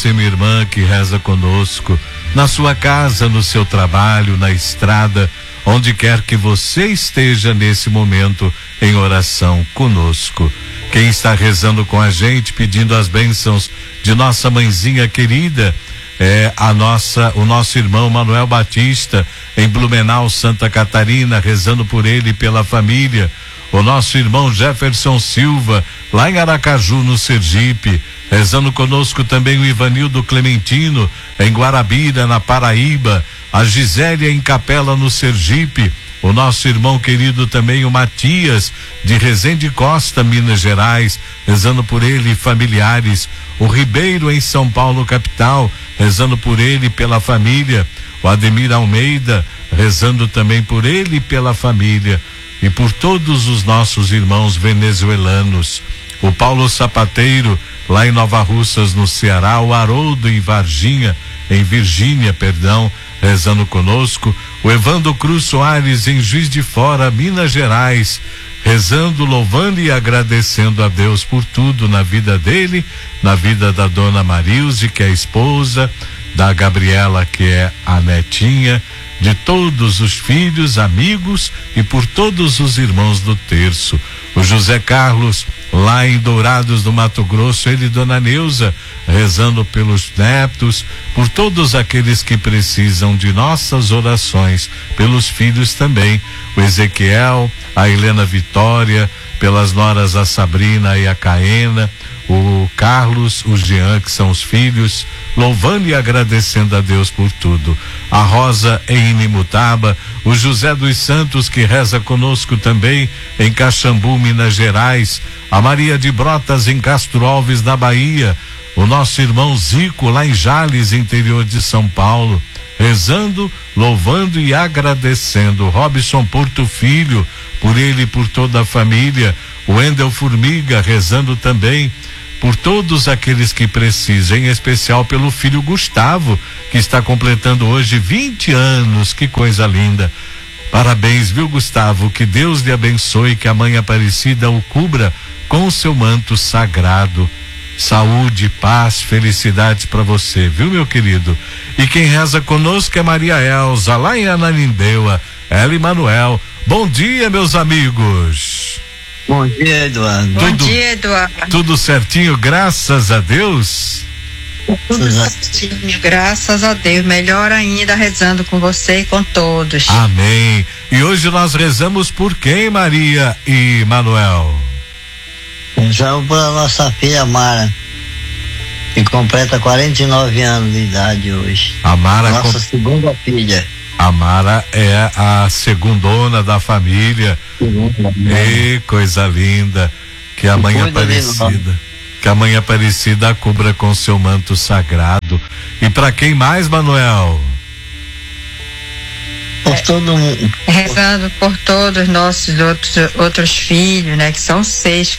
você, minha irmã, que reza conosco, na sua casa, no seu trabalho, na estrada, onde quer que você esteja nesse momento em oração conosco. Quem está rezando com a gente, pedindo as bênçãos de nossa mãezinha querida, é o nosso irmão Manuel Batista, em Blumenau, Santa Catarina, rezando por ele e pela família. O nosso irmão Jefferson Silva, lá em Aracaju, no Sergipe, rezando conosco também o Ivanildo Clementino, em Guarabira, na Paraíba, a Gisélia em Capela, no Sergipe, o nosso irmão querido também, o Matias, de Resende Costa, Minas Gerais, rezando por ele e familiares, o Ribeiro em São Paulo, capital, rezando por ele e pela família, o Ademir Almeida, rezando também por ele e pela família, e por todos os nossos irmãos venezuelanos, o Paulo Sapateiro, lá em Nova Russas, no Ceará, o Haroldo em Virgínia, rezando conosco, o Evandro Cruz Soares em Juiz de Fora, Minas Gerais, rezando, louvando e agradecendo a Deus por tudo na vida dele, na vida da dona Marilze, que é a esposa, da Gabriela, que é a netinha, de todos os filhos, amigos e por todos os irmãos do terço. O José Carlos, lá em Dourados do Mato Grosso, ele e dona Neuza, rezando pelos netos, por todos aqueles que precisam de nossas orações, pelos filhos também, o Ezequiel, a Helena Vitória, pelas noras a Sabrina e a Caena, o Carlos, o Jean, que são os filhos, louvando e agradecendo a Deus por tudo. A Rosa em Inimutaba, o José dos Santos, que reza conosco também em Caxambu, Minas Gerais, a Maria de Brotas em Castro Alves, na Bahia, o nosso irmão Zico lá em Jales, interior de São Paulo, rezando, louvando e agradecendo. Robson Porto Filho, por ele e por toda a família, o Wendel Formiga, rezando também por todos aqueles que precisam, em especial pelo filho Gustavo, que está completando hoje 20 anos, que coisa linda. Parabéns, viu, Gustavo? Que Deus lhe abençoe, que a Mãe Aparecida o cubra com o seu manto sagrado. Saúde, paz, felicidades para você, viu, meu querido? E quem reza conosco é Maria Elza, lá em Ananindeua, ela e Manuel. Bom dia, meus amigos. Bom dia, Eduardo. Bom dia, Eduardo. Tudo certinho, graças a Deus? Tudo certinho, graças a Deus. Melhor ainda, rezando com você e com todos. Amém. E hoje nós rezamos por quem, Maria e Manuel? Rezamos pela nossa filha Mara, que completa 49 anos de idade hoje. A Mara, nossa segunda filha. A Mara é a segundona da família. E coisa linda. Que a Mãe Aparecida, que a Mãe Aparecida a cubra com seu manto sagrado. E para quem mais, Manuel? Por todo mundo. Rezando por todos os nossos outros filhos, né? Que são 6